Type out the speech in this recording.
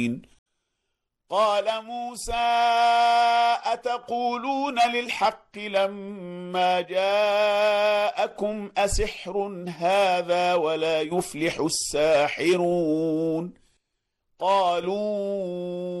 قال موسى أتقولون للحق لما جاءكم أسحر هذا ولا يفلح الساحرون قالوا